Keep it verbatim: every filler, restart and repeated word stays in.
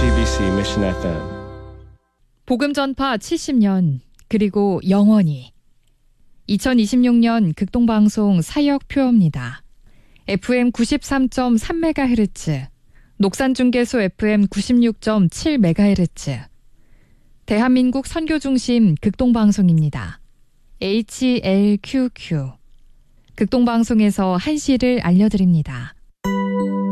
지비씨 Mission 에프엠. 복음 전파 칠십 년 그리고 영원히. 이천이십육 년 극동방송 사역표입니다. 에프엠 구십삼 점 삼 메가헤르츠, 녹산중계소 에프엠 구십육 점 칠 메가헤르츠, 대한민국 선교중심 극동방송입니다. 에이치엘큐큐. 극동방송에서 한시를 알려드립니다.